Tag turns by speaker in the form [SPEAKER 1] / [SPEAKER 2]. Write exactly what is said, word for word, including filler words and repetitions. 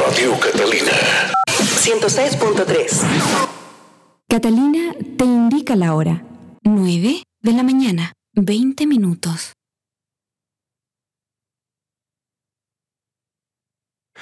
[SPEAKER 1] Radio Catalina ciento seis punto tres.
[SPEAKER 2] Catalina te indica la hora. nueve de la mañana, veinte minutos.